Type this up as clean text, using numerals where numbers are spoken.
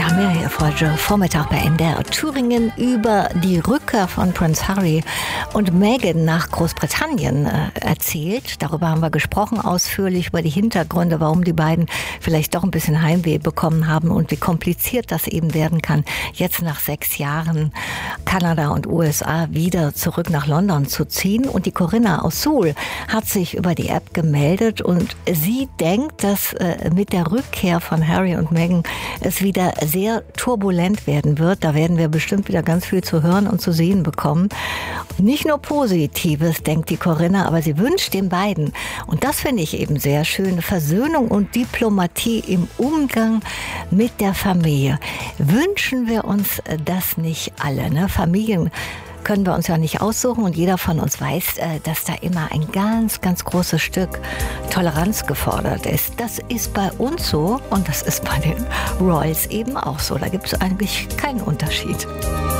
Wir haben ja hier heute Vormittag bei NDR Thüringen über die Rückkehr von Prince Harry und Meghan nach Großbritannien erzählt. Darüber haben wir gesprochen, ausführlich über die Hintergründe, warum die beiden vielleicht doch ein bisschen Heimweh bekommen haben und wie kompliziert das eben werden kann, jetzt nach 6 Jahren Kanada und USA wieder zurück nach London zu ziehen. Und die Corinna aus Suhl hat sich über die App gemeldet und sie denkt, dass mit der Rückkehr von Harry und Meghan es wieder sehr turbulent werden wird. Da werden wir bestimmt wieder ganz viel zu hören und zu sehen bekommen. Nicht nur Positives, denkt die Corinna, aber sie wünscht den beiden, und das finde ich eben sehr schön, Versöhnung und Diplomatie im Umgang mit der Familie. Wünschen wir uns das nicht alle, ne? Familien können wir uns ja nicht aussuchen und jeder von uns weiß, dass da immer ein ganz, ganz großes Stück Toleranz gefordert ist. Das ist bei uns so und das ist bei den Royals eben auch so. Da gibt es eigentlich keinen Unterschied.